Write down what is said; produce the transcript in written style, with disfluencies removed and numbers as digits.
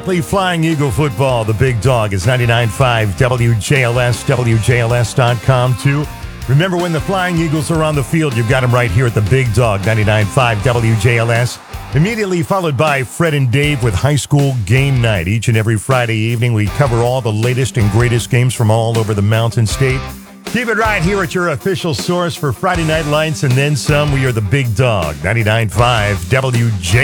Exactly. Flying Eagle football. The big dog is 99.5 WJLS, WJLS.com too. Remember, when the Flying Eagles are on the field, you've got them right here at the big dog, 99.5 WJLS. Immediately followed by Fred and Dave with High School Game Night. Each and every Friday evening, we cover all the latest and greatest games from all over the Mountain State. Keep it right here at your official source for Friday Night Lights and then some. We are the big dog, 99.5 WJ.